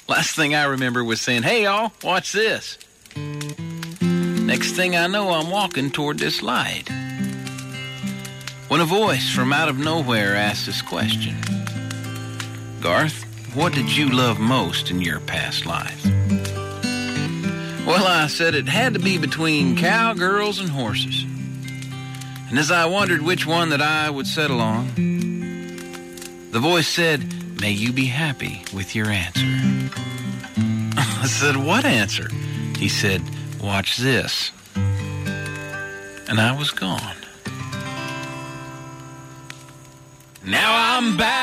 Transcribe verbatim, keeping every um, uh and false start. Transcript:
Last thing I remember was saying, "Hey, y'all, watch this." Next thing I know, I'm walking toward this light, when a voice from out of nowhere asked this question: "Garth, what did you love most in your past life?" Well, I said it had to be between cowgirls and horses. And as I wondered which one that I would settle on, the voice said, "May you be happy with your answer." I said, "What answer?" He said, "Watch this." And I was gone. Now I'm back.